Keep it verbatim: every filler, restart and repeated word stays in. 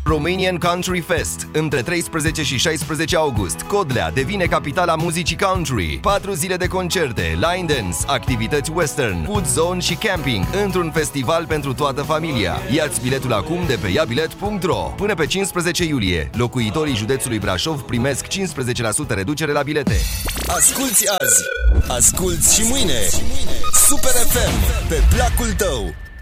Romanian Country Fest. Între treisprezece și șaisprezece august, Codlea devine capitala muzicii country. Patru zile de concerte, line dance, activități western, food zone și camping într-un festival pentru toată familia. Ia-ți biletul acum de pe iabilet punct ro. Până pe cincisprezece iulie, locuitorii județului Brașov primesc cincisprezece la sută reducere la bilete. Asculți azi, asculți și mâine. Super F M, pe placul tău.